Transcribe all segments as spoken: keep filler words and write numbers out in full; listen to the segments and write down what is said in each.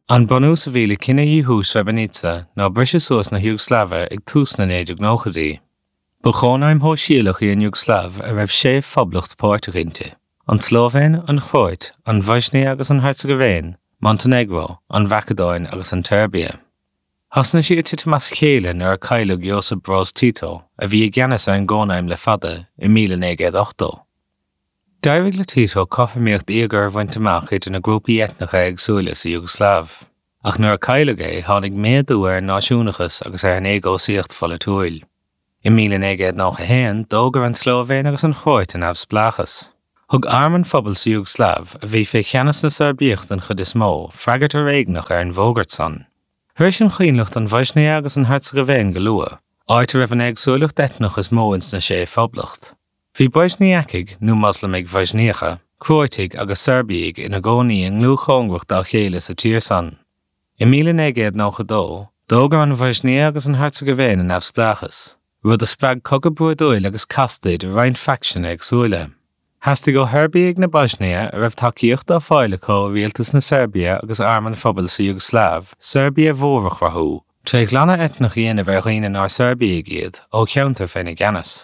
An bunú sa bhíle cinna dhíthú Srebrenica ná brise suas na Jugosláve ag tús na néideag nóchadaí. Ba chónaim thó síolach í an Jugosláv a raibh sé phoblacht Pórtaiginte. An Slóvéin, an Chróit, an Bosnia agus an Herzegovina, Montenegro, an Vacadáin agus an Serbia. Thasna siad tite mas chéile nar a cailleadh Josip Broz Tito a bhí gceannas an gcónaim le fada i mille négad ochtó. Dairigh le Tito cofaimíocht íogar bhaint amach idir na grúpaí etnacha agsúla sa Jugosláv, ach nuair a cailleadh é tháinig méadú ar náisiúnachas agus ar an éagósaíocht fola túil. I mille négad nach a héan dógar an Slóvéin agus an Chróit in abs blachas. Thug arm an phobal sa Jugosláv a bhí fé cheannas na Serbíocht an chud is mó, freagart a réignach ar an bhógart san. Thuir sin chuoinlacht an Bosnia agus an Herzegovina go lua, áit a raibh an éagsúlacht etnach is mó ins na sé phoblacht. Bhí Bosniacaigh nó Muslimig Bosniacha, Chróitig agus Serbiaigh ina gcónaí an ngluachóngracht dá chéile sa tír san. I mille négad nach a dó, dógar an Bosnia agus an Herzegovina in abs blachas. Rud a spreag cogad buadúil agus castaid a rein faction agsúla. Hastig go Herbiaigh na Bosnia a raibh takeíocht á fáile có rialtas na Serbia agus arm an phobal sa Jugosláv, Serbia mhórach rathú, tréigh lana etnach dhéanamh ar dhaoine ná Serbiaigh iad ó cheantar féna gceannas.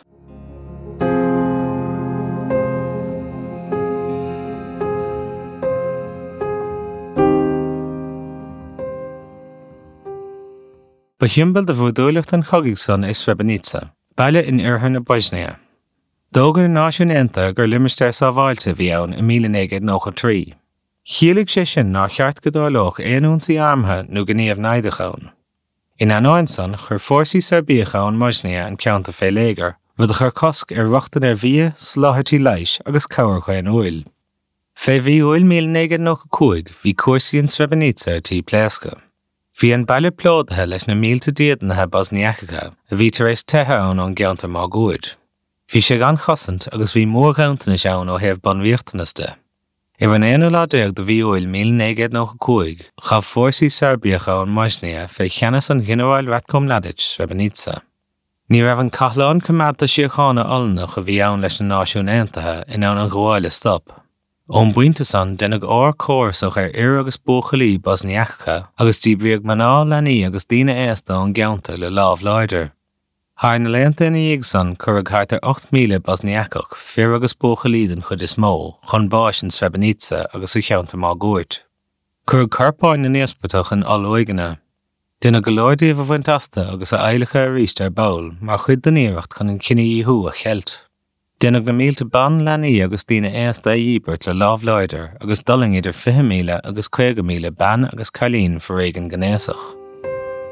Ba thiombail de bhuadúileacht an chogaigh san is Srebrenica, baile in oirthear na Bosnia. Dógar náisiúnta gur limistéir sábháilte bhí ann i mille négad nócha trí. Chiallaigh sé sin ná cheart go dáileach éanúnsaí armtha nó gníomh naideach ann. In anáin san chur fórsaí Serbíocha an Bosnia an ceanta fé léigear, rud a chur cosc ar rochtain ar bhí, sláthirtí leish agus cabhar chuin uail. Fé bhí uail mille négad nócha cúig bhí cuasaí in Srebrenica ar tí pléasca. Bhí an baile plódathe leis na mílta díodnathe Bosniacacha a bhí tar éis tethe ann an gceanta má gúid. Bhí sé gan chosant agus bhí mór gceantanas ann ó thaobh banmhíochtanas de. I bhan éanú lá déag do bhí uail mille négad nócha cúig, chab fórsaí Serbíocha an Bosnia fé cheannas an Ghinearál Ratko Mladic Srebrenica. Ní raibh an cathláin cumádta síochána olnach a bhí ann leis na náisiún aontaithe in ann an gháile stop. Ón buinte san denag ár córsach ar ir agus buachalí Bosniacacha agus díbríoh maná lenaí agus daoine éasta an gceanta le lámh láidir. Thar na léanta ina dhéag san curragh thart ar ocht míle Bosniacach fir agus buachalí den chud is mó chun báis in Srebrenica agus i cheanta má gúirt. Curragh carpáin na néaspateach an olóigena. Dina go leordíobh a bhaint asta agus a éilecha a ríist ar bail mar chud den iirecht chun an cinenne dhíthú a cheilt. Déanamh na mílte ban lenaí agus daoine éasta a dhíbert le lámh láidir agus doling idir fiche míle agus cuige míle ban agus cailín for réigean gnéasach.